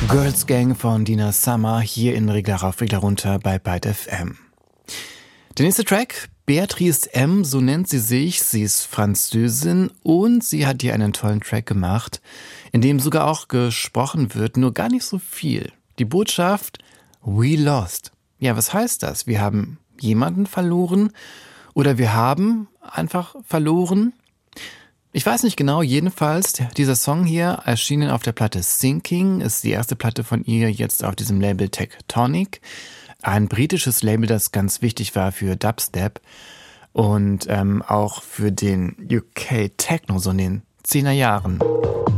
Girls Gang von Dina Summer hier in Regler rauf, Regler runter bei Byte FM. Der nächste Track, Beatrice M., so nennt sie sich. Sie ist Französin und sie hat hier einen tollen Track gemacht, in dem sogar auch gesprochen wird, nur gar nicht so viel. Die Botschaft, we lost. Ja, was heißt das? Wir haben jemanden verloren oder wir haben einfach verloren? Ich weiß nicht genau, jedenfalls, dieser Song hier, erschienen auf der Platte Sinking, ist die erste Platte von ihr jetzt auf diesem Label Tectonic. Ein britisches Label, das ganz wichtig war für Dubstep und auch für den UK Techno, so in den 10er Jahren.